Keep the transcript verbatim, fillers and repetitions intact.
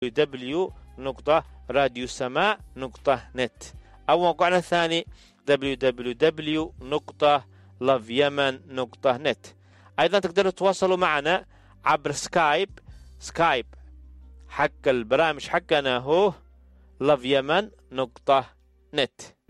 دبليو نقطة راديو سماع نقطة نت، أو موقعنا الثاني دبليو دبليو دبليو نقطة لاف يمن نقطة نت. أيضا تقدروا تتواصلوا معنا عبر سكايب. سكايب حق البرامج حقنا هو لاف يمن نقطة نت.